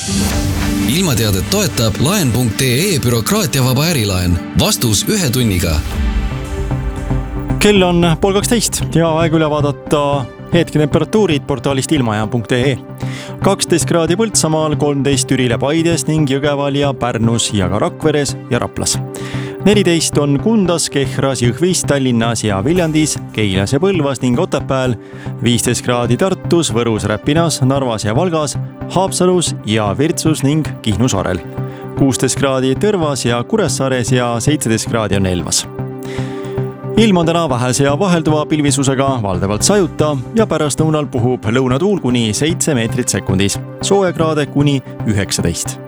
Ilmateadet toetab laen.ee bürokraatiavaba ärilaen. Vastus 1 tunniga. Kell on 11:30 ja aeg üle vaadata hetketemperatuurid portaalist ilmaja.ee. 12 kraadi Põltsamaal, 13 Türil ja Paides ning Jõgeval ja Pärnus ja ka Rakveres ja Raplas. 14 on Kundas, Kehras, Jõhvis, Tallinnas ja Viljandis, Keilas ja Põlvas ning Otepääl. 15 kraadi Tartus, Võrus, Räpinas, Narvas ja Valgas, Haapsalus ja Virtsus ning Kihnu saarel. 16 kraadi Tõrvas ja Kuressaares ja 17 kraadi on Elvas. Ilm on täna vähese ja vahelduva pilvisusega, valdavalt sajuta ja pärastlõunal puhub lõunatuul kuni 7 meetrit sekundis, soojakraade kuni 19.